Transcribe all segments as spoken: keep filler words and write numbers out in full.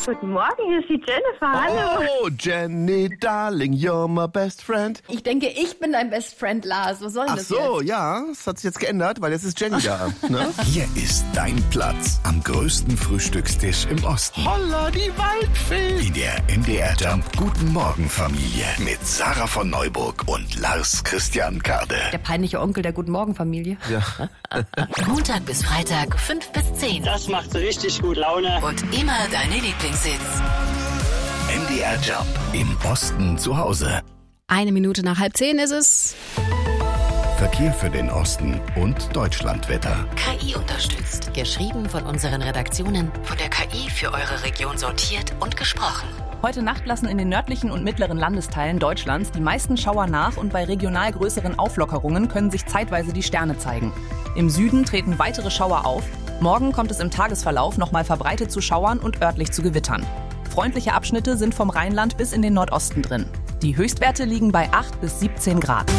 Guten Morgen, hier ist die Jennifer. Hallo. Oh, Jenny, darling, you're my best friend. Ich denke, ich bin dein Best Friend, Lars. Was soll denn Ach das so, jetzt? ja, das hat sich jetzt geändert, weil jetzt ist Jenny da. Ne? Hier ist dein Platz am größten Frühstückstisch im Osten. Holla, die Waldfee. In der M D R Jump Guten Morgen Familie mit Sarah von Neuburg und Lars Christian Kade. Der peinliche Onkel der Guten Morgen Familie. Ja. Montag bis Freitag, fünf bis zehn. Das macht richtig gut Laune. Und immer deine Lieblingshits. M D R Jump im Osten zu Hause. Eine Minute nach halb zehn ist es. Verkehr für den Osten und Deutschlandwetter. K I unterstützt. Geschrieben von unseren Redaktionen. Von der K I für eure Region sortiert und gesprochen. Heute Nacht lassen in den nördlichen und mittleren Landesteilen Deutschlands die meisten Schauer nach und bei regional größeren Auflockerungen können sich zeitweise die Sterne zeigen. Im Süden treten weitere Schauer auf. Morgen kommt es im Tagesverlauf nochmal verbreitet zu Schauern und örtlich zu Gewittern. Freundliche Abschnitte sind vom Rheinland bis in den Nordosten drin. Die Höchstwerte liegen bei acht bis siebzehn Grad.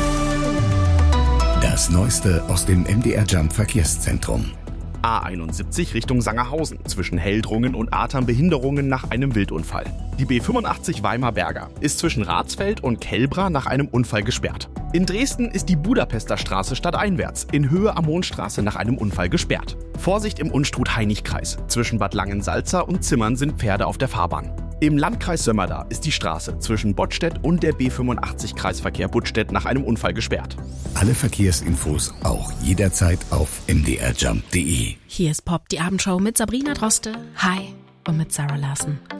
Das Neueste aus dem M D R Jump Verkehrszentrum. A einundsiebzig Richtung Sangerhausen, zwischen Heldrungen und Aternbehinderungen nach einem Wildunfall. Die B fünfundachtzig Weimar-Berger ist zwischen Ratsfeld und Kelbra nach einem Unfall gesperrt. In Dresden ist die Budapester Straße stadteinwärts in Höhe am Mondstraße nach einem Unfall gesperrt. Vorsicht im Unstrut-Heinig-Kreis. Zwischen Bad Langensalza und Zimmern sind Pferde auf der Fahrbahn. Im Landkreis Sömmerda ist die Straße zwischen Bottstedt und der B fünfundachtzig Kreisverkehr Buttstedt nach einem Unfall gesperrt. Alle Verkehrsinfos auch jederzeit auf m d r jump punkt d e. Hier ist Pop, die Abendshow mit Sabrina Droste. Hi. Und mit Sarah Larsen.